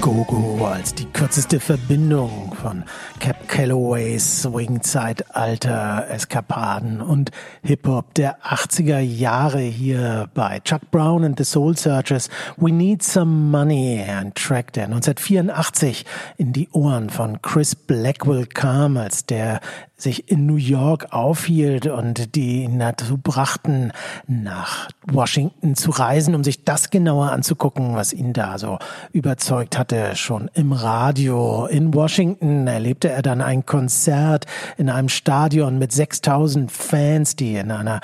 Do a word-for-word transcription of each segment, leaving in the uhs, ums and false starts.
Go-Go als die kürzeste Verbindung von Cab Calloways Swing-Zeitalter, Eskapaden und Hip-Hop der achtziger Jahre hier bei Chuck Brown and the Soul Searchers. We Need Some Money, ein Track, der neunzehnhundertvierundachtzig in die Ohren von Chris Blackwell kam, als der sich in New York aufhielt und die ihn dazu brachten, nach Washington zu reisen, um sich das genauer anzugucken, was ihn da so überzeugt hatte. Schon im Radio in Washington erlebte er dann ein Konzert in einem Stadion mit sechstausend Fans, die in einer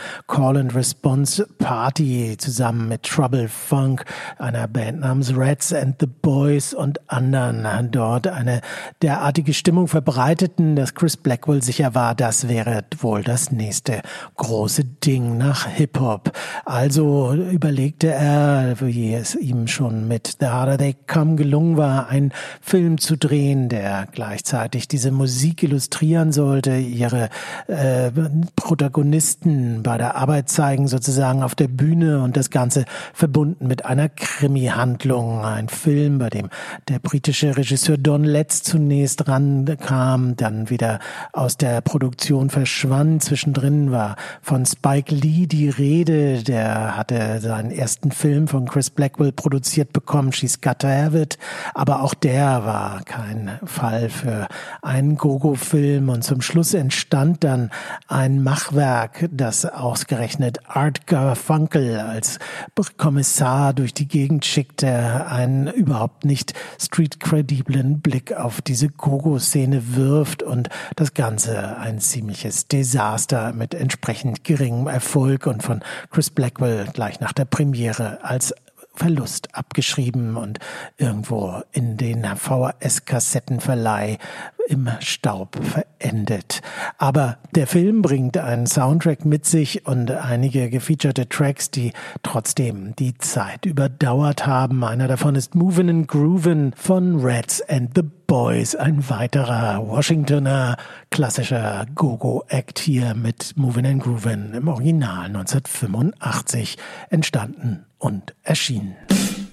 Call-and-Response-Party zusammen mit Trouble Funk, einer Band namens Rats and the Boys und anderen dort eine derartige Stimmung verbreiteten, dass Chris Blackwell sicher war, das wäre wohl das nächste große Ding nach Hip-Hop. Also überlegte er, wie es ihm schon mit The Harder They Come gelungen war, einen Film zu drehen, der gleichzeitig diese Musik illustrieren sollte, ihre äh, Protagonisten bei der Arbeit zeigen, sozusagen auf der Bühne, und das Ganze verbunden mit einer Krimi-Handlung. Ein Film, bei dem der britische Regisseur Don Letts zunächst rankam, dann wieder aus der Produktion verschwand. Zwischendrin war von Spike Lee die Rede, der hatte seinen ersten Film von Chris Blackwell produziert bekommen, She's Got to Have It, aber auch der war kein Fall für einen Go-Go-Film, und zum Schluss entstand dann ein Machwerk, das ausgerechnet Art Garfunkel als Kommissar durch die Gegend schickte, einen überhaupt nicht street-crediblen Blick auf diese Go-Go-Szene wirft, und das Ganze ein ziemliches Desaster mit entsprechend geringem Erfolg und von Chris Blackwell gleich nach der Premiere als Verlust abgeschrieben und irgendwo in den V H S-Kassettenverleih im Staub verendet. Aber der Film bringt einen Soundtrack mit sich und einige gefeaturete Tracks, die trotzdem die Zeit überdauert haben. Einer davon ist Movin' and Groovin' von Rats and the Boys, ein weiterer Washingtoner klassischer Go-Go-Act hier mit Movin' and Groovin' im Original neunzehnhundertfünfundachtzig entstanden und erschienen.